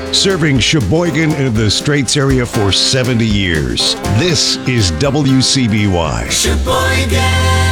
Serving Sheboygan and the Straits area for 70 years. This is WCBY. Sheboygan!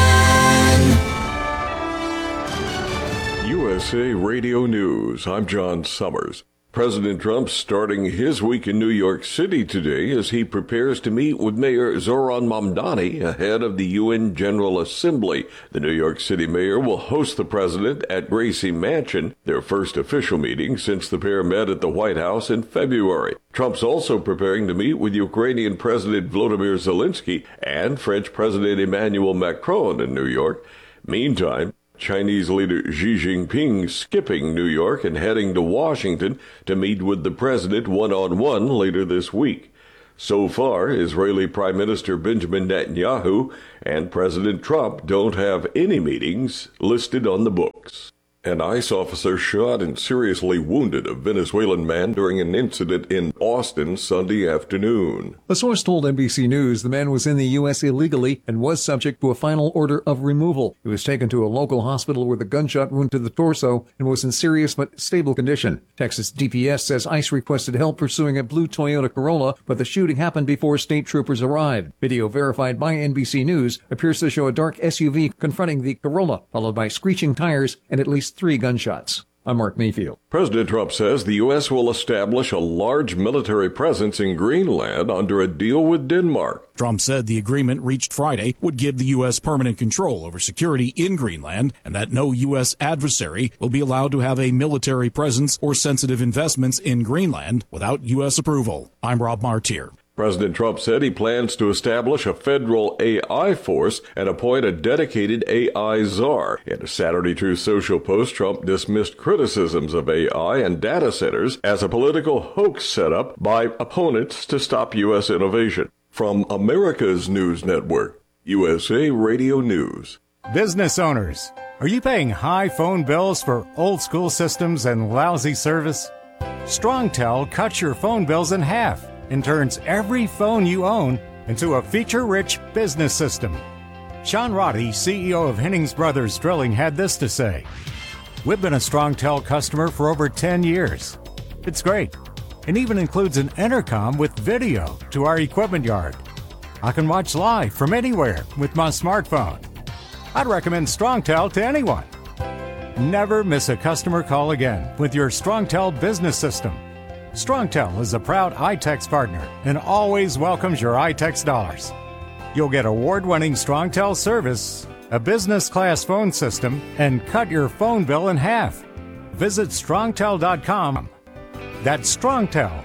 USA Radio News. I'm John Summers. President Trump starting his week in New York City today as he prepares to meet with Mayor Zoran Mamdani ahead of the UN General Assembly. The New York City mayor will host the president at Gracie Mansion, their first official meeting since the pair met at the White House in February. Trump's also preparing to meet with Ukrainian President Volodymyr Zelensky and French President Emmanuel Macron in New York. Meantime, Chinese leader Xi Jinping skipping New York and heading to Washington to meet with the president one-on-one later this week. So far, Israeli Prime Minister Benjamin Netanyahu and President Trump don't have any meetings listed on the books. An ICE officer shot and seriously wounded a Venezuelan man during an incident in Austin Sunday afternoon. A source told NBC News the man was in the U.S. illegally and was subject to a final order of removal. He was taken to a local hospital with a gunshot wound to the torso and was in serious but stable condition. Texas DPS says ICE requested help pursuing a blue Toyota Corolla, but the shooting happened before state troopers arrived. Video verified by NBC News appears to show a dark SUV confronting the Corolla, followed by screeching tires and at least 3 gunshots. I'm Mark Mayfield. President Trump says the U.S. will establish a large military presence in Greenland under a deal with Denmark. Trump said the agreement reached Friday would give the U.S. permanent control over security in Greenland and that no U.S. adversary will be allowed to have a military presence or sensitive investments in Greenland without U.S. approval. I'm Rob Martier. President Trump said he plans to establish a federal AI force and appoint a dedicated AI czar. In a Saturday Truth Social post, Trump dismissed criticisms of AI and data centers as a political hoax set up by opponents to stop U.S. innovation. From America's News Network, USA Radio News. Business owners, are you paying high phone bills for old school systems and lousy service? StrongTel cuts your phone bills in half and turns every phone you own into a feature-rich business system. Sean Roddy, CEO of Hennings Brothers Drilling, had this to say: "We've been a StrongTel customer for over 10 years. It's great, and even includes an intercom with video to our equipment yard. I can watch live from anywhere with my smartphone. I'd recommend StrongTel to anyone. Never miss a customer call again with your StrongTel business system. StrongTel is a proud iTex partner and always welcomes your iTex dollars. You'll get award-winning StrongTel service, a business-class phone system, and cut your phone bill in half. Visit strongtel.com. That's StrongTel,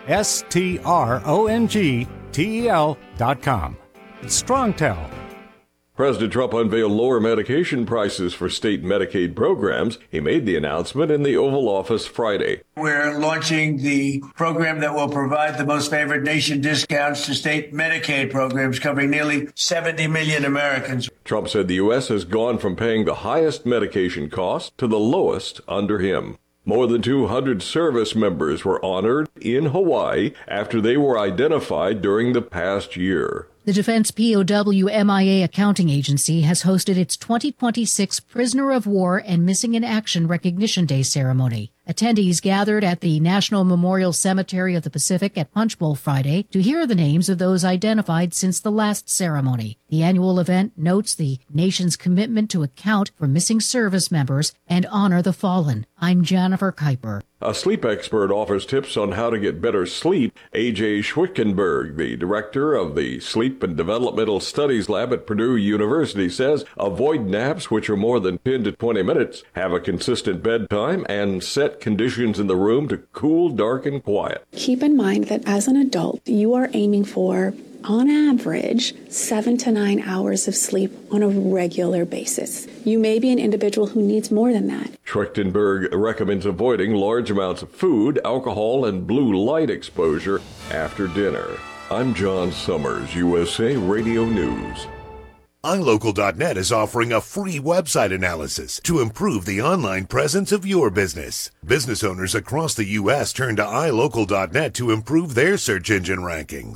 StrongTel.com. StrongTel. President Trump unveiled lower medication prices for state Medicaid programs. He made the announcement in the Oval Office Friday. We're launching the program that will provide the most favored nation discounts to state Medicaid programs covering nearly 70 million Americans. Trump said the U.S. has gone from paying the highest medication cost to the lowest under him. More than 200 service members were honored in Hawaii after they were identified during the past year. The Defense POW MIA Accounting Agency has hosted its 2026 Prisoner of War and Missing in Action Recognition Day ceremony. Attendees gathered at the National Memorial Cemetery of the Pacific at Punch Bowl Friday to hear the names of those identified since the last ceremony. The annual event notes the nation's commitment to account for missing service members and honor the fallen. I'm Jennifer Kuiper. A sleep expert offers tips on how to get better sleep. A.J. Schwickenberg, the director of the Sleep and Developmental Studies Lab at Purdue University, says avoid naps which are more than 10 to 20 minutes, have a consistent bedtime, and set conditions in the room to cool, dark, and quiet. Keep in mind that as an adult, you are aiming for, on average, 7 to 9 hours of sleep on a regular basis. You may be an individual who needs more than that. Schwickenberg recommends avoiding large amounts of food, alcohol, and blue light exposure after dinner. I'm John Summers, USA Radio News. iLocal.net is offering a free website analysis to improve the online presence of your business. Business owners across the U.S. turn to iLocal.net to improve their search engine rankings.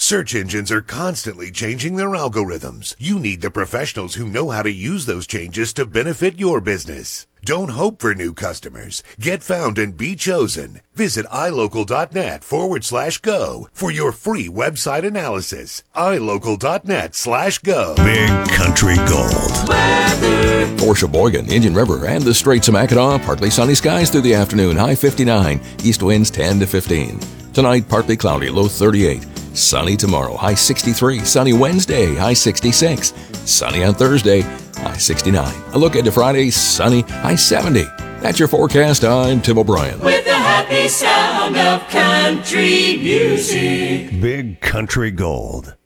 Search engines are constantly changing their algorithms. You need the professionals who know how to use those changes to benefit your business. Don't hope for new customers. Get found and be chosen. Visit ilocal.net/go for your free website analysis. ilocal.net/go. Big Country Gold. For Sheboygan, Indian River, and the Straits of Mackinac, partly sunny skies through the afternoon, high 59, east winds 10 to 15. Tonight, partly cloudy, low 38. Sunny tomorrow, high 63. Sunny Wednesday, high 66. Sunny on Thursday, high 69. A look into Friday, sunny, high 70. That's your forecast. I'm Tim O'Brien. With the happy sound of country music. Big Country Gold.